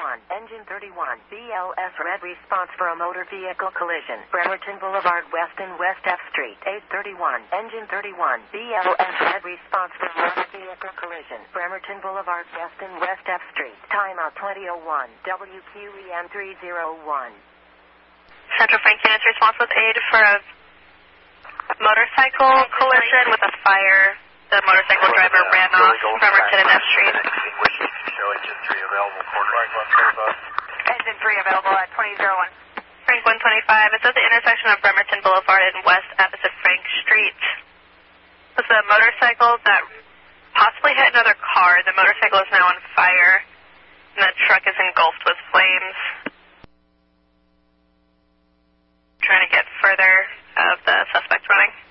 engine 31, BLS red response for a motor vehicle collision. Bremerton Boulevard West and West F Street, 831, engine 31, BLS red response for a motor vehicle collision. Bremerton Boulevard West and West F Street, timeout 2001, WQEM 301. Central Franklin is responsible with aid for a motorcycle collision with a fire. The motorcycle driver ran off Bremerton and F Street. Show engine 3 available for Engine 3 available at 2001. Frank 125, it's at the intersection of Bremerton Boulevard and West opposite Frank Street. It was a motorcycle that possibly hit another car. The motorcycle is now on fire, and the truck is engulfed with flames. Trying to get further of the suspect running.